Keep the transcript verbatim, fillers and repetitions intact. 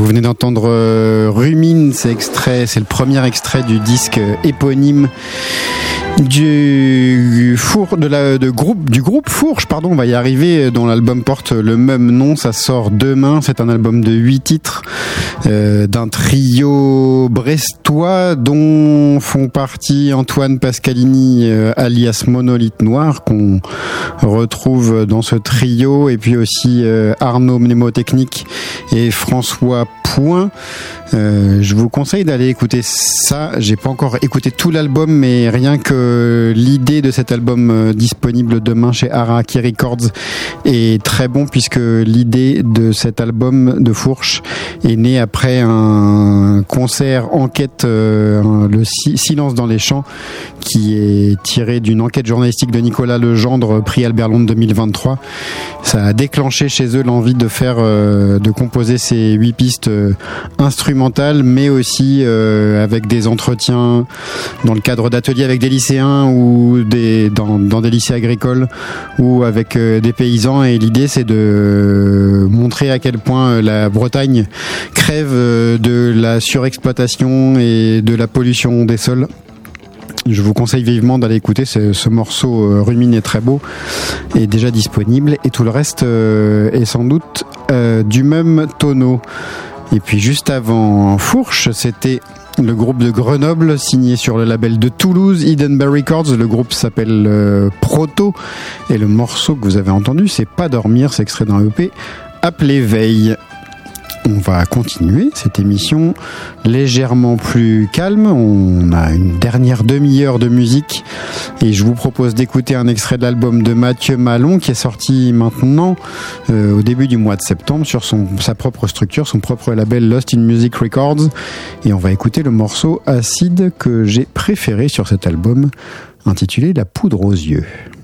venez d'entendre euh, Rumine, c'est extrait, c'est le premier extrait du disque éponyme du four de la de groupe du groupe Fourche, pardon, on va y arriver, dont l'album porte le même nom. Ça sort demain. C'est un album de huit titres euh, d'un trio brestois dont font partie Antoine Pascalini euh, alias Monolithe Noir, qu'on retrouve dans ce trio, et puis aussi euh, Arnaud Mnémotechnique et François Point. Euh, je vous conseille d'aller écouter ça. J'ai pas encore écouté tout l'album, mais rien que l'idée de cet album euh, disponible demain chez Araki Records est très bon, puisque l'idée de cet album de Fourche est née après un concert enquête, euh, le si- Silence dans les champs, qui est tiré d'une enquête journalistique de Nicolas Legendre, prix Albert Londres deux mille vingt-trois. Ça a déclenché chez eux l'envie de faire, euh, de composer ces huit pistes euh, instrumentales, mais aussi euh, avec des entretiens dans le cadre d'ateliers avec des lycéens ou des, dans, dans des lycées agricoles ou avec euh, des paysans. Et l'idée, c'est de montrer à quel point la Bretagne crève euh, de la surexploitation et de la pollution des sols. Je vous conseille vivement d'aller écouter ce, ce morceau. euh, Rumine est très beau, est déjà disponible, et tout le reste euh, est sans doute euh, du même tonneau. Et puis juste avant Fourche, c'était le groupe de Grenoble, signé sur le label de Toulouse, Hidden Bay Records. Le groupe s'appelle euh, Proto, et le morceau que vous avez entendu, c'est Pas dormir, c'est extrait d'un E P appelé Veille. On va continuer cette émission légèrement plus calme. On a une dernière demi-heure de musique, et je vous propose d'écouter un extrait de l'album de Mathieu Malon, qui est sorti maintenant euh, au début du mois de septembre sur son, sa propre structure, son propre label Lost in Music Records. Et on va écouter le morceau Acide que j'ai préféré sur cet album, intitulé La poudre aux yeux.